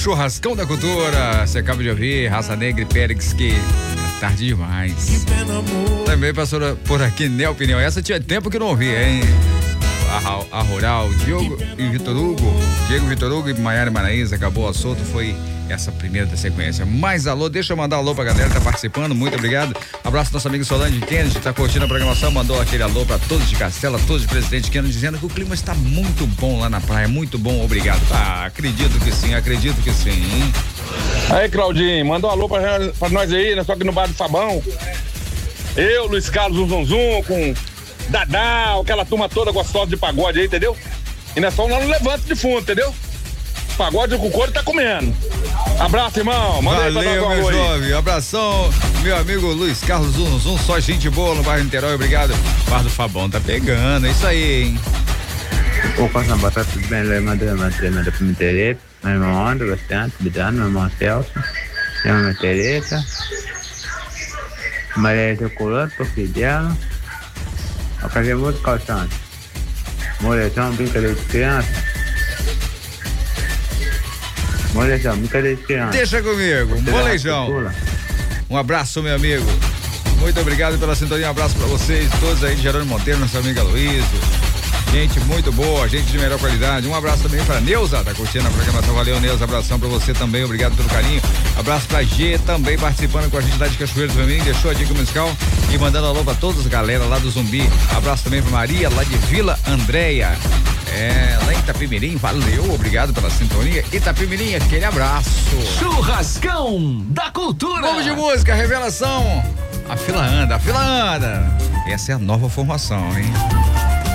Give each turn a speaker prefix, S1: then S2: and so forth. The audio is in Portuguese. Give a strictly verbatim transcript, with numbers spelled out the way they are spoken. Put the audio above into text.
S1: Churrascão da Cultura. Você acaba de ouvir Raça Negra e Périx, que é tarde demais. Também passou por aqui Neo Opinião. Essa tinha tempo que não ouvia, hein? A, a Rural, Diogo e Vitor Hugo. Diego, Vitor Hugo e Maiara Maraíza. Acabou o assunto, foi essa primeira da sequência. Mais alô, deixa eu mandar alô pra galera que tá participando, muito obrigado. Abraço nosso amigo Solange Kennedy, tá curtindo a programação, mandou aquele alô pra todos de Castela, todos de Presidente Kennedy, dizendo que o clima está muito bom lá na praia, muito bom, obrigado. Ah, acredito que sim, acredito que sim, hein?
S2: Aí, Claudinho, manda um alô pra, pra nós aí, né? Só que no Bar do Sabão. Eu, Luiz Carlos, um zum zum, com Dadá, aquela turma toda gostosa de pagode aí, entendeu? E nós estamos lá no Levante de Fundo, entendeu? Pagode com couro tá comendo. Abraço, irmão. Manda
S1: Valeu,
S2: aí pra
S1: meu jovem. Abração, meu amigo Luiz Carlos Zum Zum, só gente boa no bairro Niterói, obrigado. Bar do Fabão tá pegando, é isso aí, hein?
S3: O Costa Bota, tudo bem? Ele mandou uma trema da Prima Tereza. Meu irmão André, bastante, Bidano, meu irmão Celso, minha irmã Tereza, Maria do Coloto, pro filho dela. Eu quero muito calçante. Moleção, brincadeira de criança. Molejão, brincadeira de criança.
S1: Deixa comigo, molejão. Um abraço, meu amigo. Muito obrigado pela sintonia, um abraço pra vocês, todos aí de Jerônimo Monteiro, nossa amiga Luísa. Gente muito boa, gente de melhor qualidade. Um abraço também pra Neuza, tá curtindo a programação. Valeu, Neuza, abração pra você também, obrigado pelo carinho. Abraço pra G, também participando com a gente lá de Cachoeiro também, deixou a dica musical e mandando alô pra todas as galera lá do Zumbi. Abraço também pra Maria, lá de Vila Andréia. É, lá em Itapimirim, valeu, obrigado pela sintonia. Itapimirim, aquele abraço.
S4: Churrascão da Cultura.
S1: Vamos de música, revelação. A fila anda, a fila anda. Essa é a nova formação, hein?